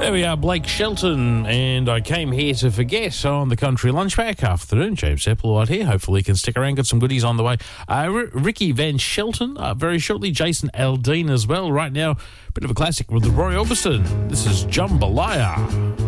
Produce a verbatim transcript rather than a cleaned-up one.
There we are, Blake Shelton, and I came here to forget on the Country Lunchpack. Afternoon, James Applewhite here. Hopefully you can stick around, got some goodies on the way. Uh, R- Ricky Van Shelton, uh, very shortly, Jason Aldean as well. Right now, a bit of a classic with the Roy Orbison. This is Jambalaya.